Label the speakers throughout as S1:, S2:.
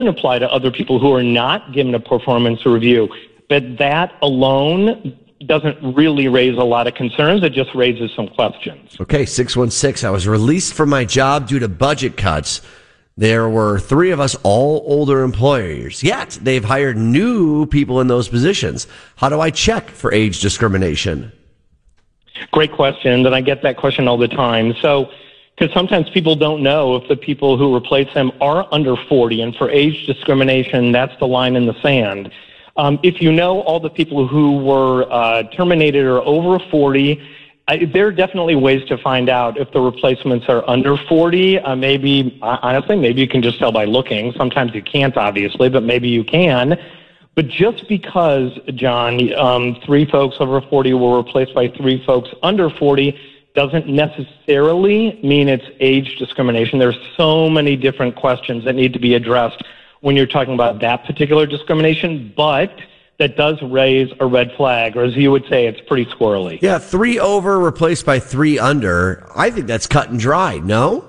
S1: apply to other people who are not given a performance review. But that alone doesn't really raise a lot of concerns. It just raises some questions.
S2: Okay, 616. I was released from my job due to budget cuts. There were 3 of us, all older employers, yet they've hired new people in those positions. How do I check for age discrimination?
S1: Great question, and I get that question all the time. So, because sometimes people don't know if the people who replace them are under 40, and for age discrimination, that's the line in the sand. If you know all the people who were terminated are over 40, there are definitely ways to find out if the replacements are under 40. Honestly, maybe you can just tell by looking. Sometimes you can't, obviously, but maybe you can. But just because, John, 3 folks over 40 were replaced by 3 folks under 40 doesn't necessarily mean it's age discrimination. There's so many different questions that need to be addressed when you're talking about that particular discrimination, but that does raise a red flag, or as you would say, it's pretty squirrely.
S2: Yeah, 3 over replaced by 3 under. I think that's cut and dry, no?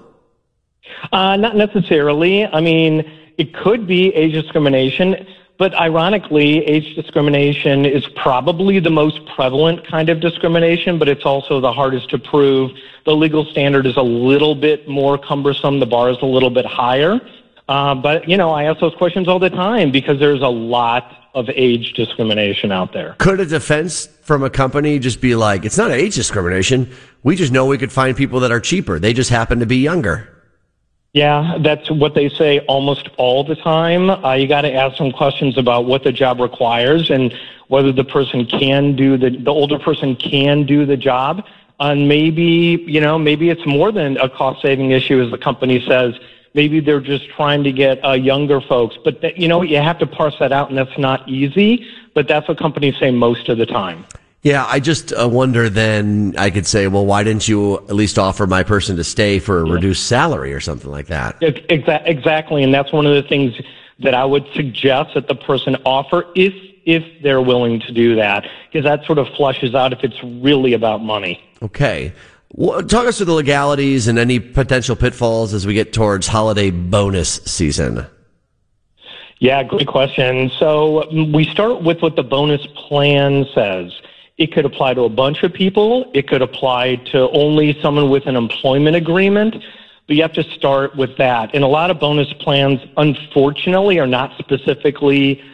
S1: Not necessarily. I mean, it could be age discrimination, but ironically, age discrimination is probably the most prevalent kind of discrimination, but it's also the hardest to prove. The legal standard is a little bit more cumbersome. The bar is a little bit higher. But, I ask those questions all the time because there's a lot of age discrimination out there.
S2: Could a defense from a company just be like, it's not age discrimination. We just know we could find people that are cheaper. They just happen to be younger.
S1: Yeah, that's what they say almost all the time. You got to ask some questions about what the job requires and whether the person can do the older person can do the job. And maybe it's more than a cost saving issue, as the company says. Maybe they're just trying to get younger folks. But, you have to parse that out, and that's not easy. But that's what companies say most of the time.
S2: Yeah, I just wonder then I could say, well, why didn't you at least offer my person to stay for a reduced salary or something like that?
S1: Exactly, and that's one of the things that I would suggest that the person offer if they're willing to do that, because that sort of flushes out if it's really about money.
S2: Okay. Well, talk us through the legalities and any potential pitfalls as we get towards holiday bonus season.
S1: Yeah, great question. So we start with what the bonus plan says. It could apply to a bunch of people. It could apply to only someone with an employment agreement. But you have to start with that. And a lot of bonus plans, unfortunately, are not specifically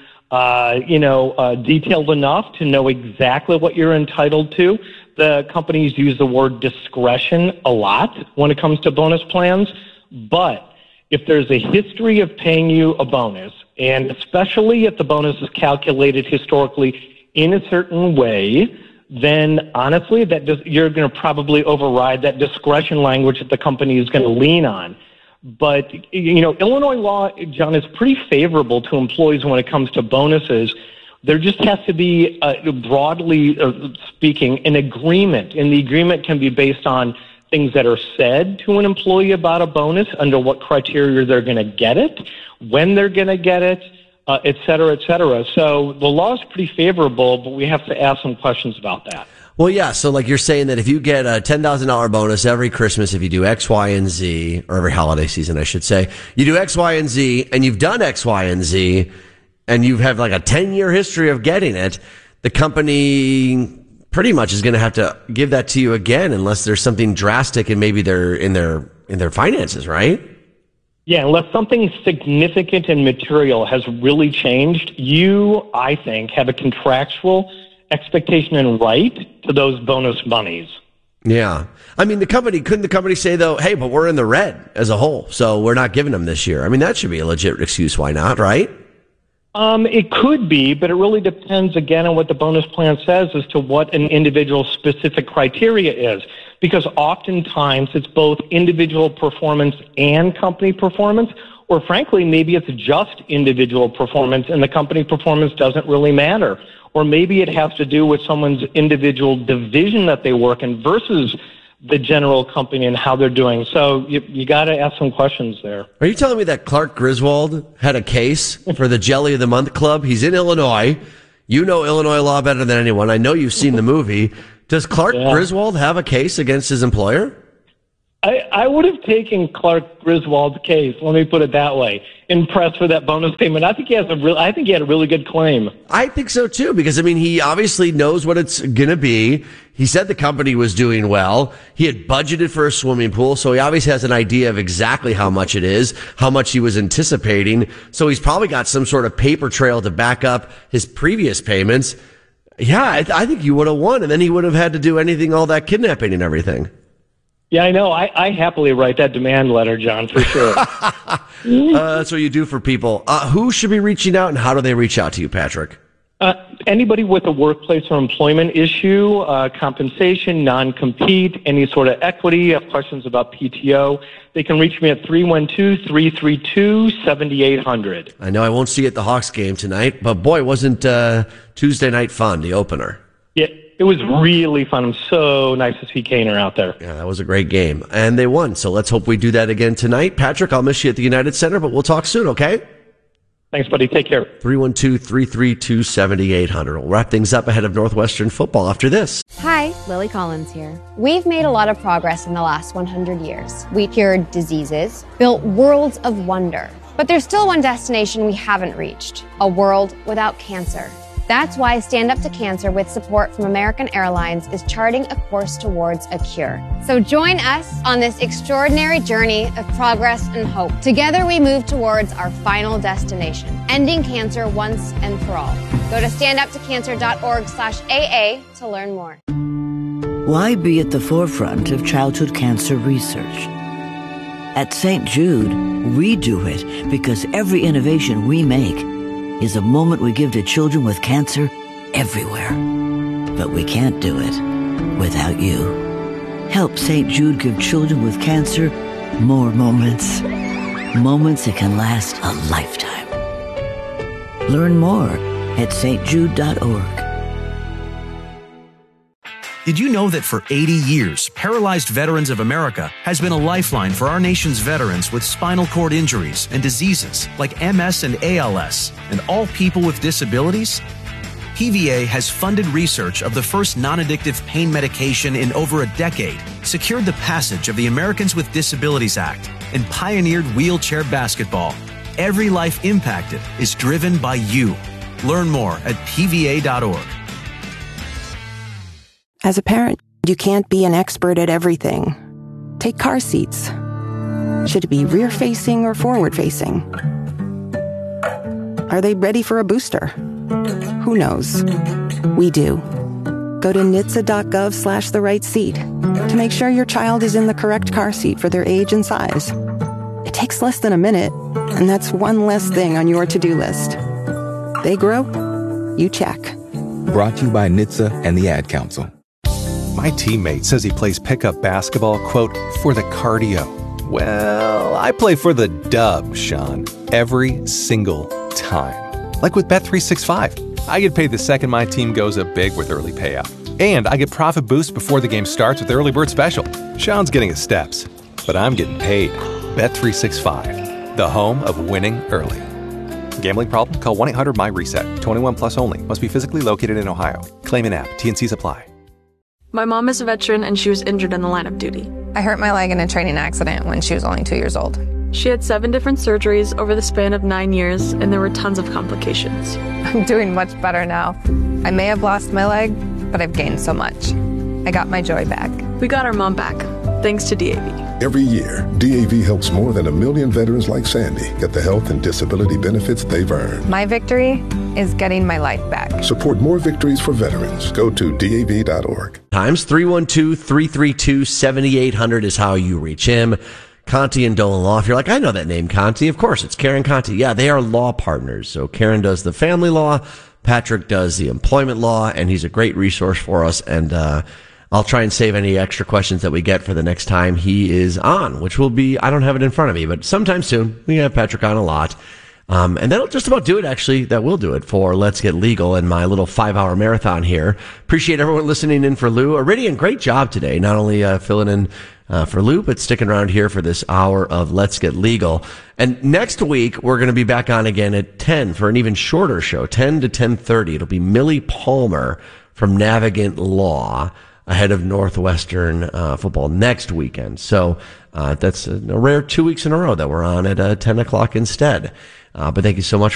S1: detailed enough to know exactly what you're entitled to. The companies use the word discretion a lot when it comes to bonus plans. But if there's a history of paying you a bonus, and especially if the bonus is calculated historically in a certain way, then honestly, you're going to probably override that discretion language that the company is going to lean on. But, Illinois law, John, is pretty favorable to employees when it comes to bonuses. There just has to be, broadly speaking, an agreement. And the agreement can be based on things that are said to an employee about a bonus, under what criteria they're going to get it, when they're going to get it, et cetera, et cetera. So the law is pretty favorable, but we have to ask some questions about that.
S2: Well, yeah. So like you're saying that if you get a $10,000 bonus every Christmas, if you do X, Y, and Z, or every holiday season, I should say, you do X, Y, and Z, and you've done X, Y, and Z, and you have like a 10-year history of getting it, the company pretty much is going to have to give that to you again, unless there's something drastic and maybe they're in their finances, right?
S1: Yeah, unless something significant and material has really changed, you, I think, have a contractual expectation and right to those bonus monies.
S2: Yeah. I mean, couldn't the company say, though, hey, but we're in the red as a whole, so we're not giving them this year? I mean, that should be a legit excuse. Why not, right?
S1: It could be, but it really depends, again, on what the bonus plan says as to what an individual's specific criteria is. Because oftentimes it's both individual performance and company performance, or frankly, maybe it's just individual performance and the company performance doesn't really matter. Or maybe it has to do with someone's individual division that they work in versus the general company and how they're doing. So you got to ask some questions there.
S2: Are you telling me that Clark Griswold had a case for the Jelly of the Month Club? He's in Illinois. You know Illinois law better than anyone. I know you've seen the movie. Does Clark Griswold have a case against his employer?
S1: I would have taken Clark Griswold's case. Let me put it that way. Impressed for that bonus payment. I think he had a really good claim.
S2: I think so too, because I mean, he obviously knows what it's going to be. He said the company was doing well. He had budgeted for a swimming pool, so he obviously has an idea of exactly how much it is, how much he was anticipating. So he's probably got some sort of paper trail to back up his previous payments. Yeah, I think you would have won, and then he would have had to do all that kidnapping and everything.
S1: Yeah, I know. I happily write that demand letter, John, for sure.
S2: That's what you do for people. Who should be reaching out, and how do they reach out to you, Patrick?
S1: Anybody with a workplace or employment issue, compensation, non-compete, any sort of equity, have questions about PTO, they can reach me at 312-332-7800.
S2: I know I won't see you at the Hawks game tonight, but boy, wasn't Tuesday night fun, the opener?
S1: Yeah. It was really fun. I'm so nice to see Kaner out there.
S2: Yeah, that was a great game. And they won. So let's hope we do that again tonight. Patrick, I'll miss you at the United Center, but we'll talk soon, okay?
S1: Thanks, buddy. Take care.
S2: 312-332-7800. We'll wrap things up ahead of Northwestern football after this.
S3: Hi, Lily Collins here. We've made a lot of progress in the last 100 years. We cured diseases, built worlds of wonder. But there's still one destination we haven't reached, a world without cancer. That's why Stand Up to Cancer, with support from American Airlines, is charting a course towards a cure. So join us on this extraordinary journey of progress and hope. Together we move towards our final destination, ending cancer once and for all. Go to standuptocancer.org/AA to learn more.
S4: Why be at the forefront of childhood cancer research? At St. Jude, we do it because every innovation we make is a moment we give to children with cancer everywhere. But we can't do it without you. Help St. Jude give children with cancer more moments. Moments that can last a lifetime. Learn more at stjude.org.
S5: Did you know that for 80 years, Paralyzed Veterans of America has been a lifeline for our nation's veterans with spinal cord injuries and diseases like MS and ALS, and all people with disabilities? PVA has funded research of the first non-addictive pain medication in over a decade, secured the passage of the Americans with Disabilities Act, and pioneered wheelchair basketball. Every life impacted is driven by you. Learn more at pva.org.
S6: As a parent, you can't be an expert at everything. Take car seats. Should it be rear-facing or forward-facing? Are they ready for a booster? Who knows? We do. Go to NHTSA.gov/the right seat to make sure your child is in the correct car seat for their age and size. It takes less than a minute, and that's one less thing on your to-do list. They grow, you check.
S7: Brought to you by NHTSA and the Ad Council. My teammate says he plays pickup basketball, quote, for the cardio. Well, I play for the dub, Sean, every single time. Like with Bet365. I get paid the second my team goes up big with early payout. And I get profit boost before the game starts with Early Bird Special. Sean's getting his steps, but I'm getting paid. Bet365, the home of winning early. Gambling problem? Call 1-800-MY-RESET. 21 plus only. Must be physically located in Ohio. Claim in app. T&Cs apply.
S8: My mom is a veteran and she was injured in the line of duty.
S9: I hurt my leg in a training accident when she was only 2 years old.
S8: She had 7 different surgeries over the span of 9 years, and there were tons of complications.
S9: I'm doing much better now. I may have lost my leg, but I've gained so much. I got my joy back.
S8: We got our mom back, thanks to DAV.
S10: Every year, DAV helps more than 1 million veterans like Sandy get the health and disability benefits they've earned.
S9: My victory is getting my life back.
S10: Support more victories for veterans. Go to DAV.org.
S2: Times 312-332-7800 is how you reach him. Conti and Dolan Law. If you're like, I know that name, Conti. Of course, it's Karen Conti. Yeah, they are law partners. So Karen does the family law, Patrick does the employment law, and he's a great resource for us. And I'll try and save any extra questions that we get for the next time he is on, which will be, I don't have it in front of me, but sometime soon. We have Patrick on a lot. And that'll just about do it, actually. That will do it for Let's Get Legal and my little 5-hour marathon here. Appreciate everyone listening in for Lou. Iridian, great job today. Not only filling in for Lou, but sticking around here for this hour of Let's Get Legal. And next week, we're going to be back on again at 10 for an even shorter show, 10 to 10:30. It'll be Millie Palmer from Navigant Law. ahead of Northwestern football next weekend. So that's a rare 2 weeks in a row that we're on at 10 o'clock instead. But thank you so much